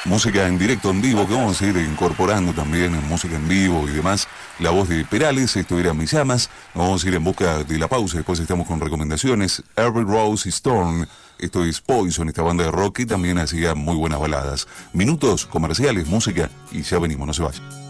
Música en directo, en vivo, que vamos a ir incorporando también en música en vivo y demás. La voz de Perales, esto era Mis Llamas. Nos vamos a ir en busca de la pausa, después estamos con recomendaciones. Every Rose is Thorn, esto es Poison, esta banda de rock que también hacía muy buenas baladas. Minutos comerciales, música y ya venimos, no se vayan.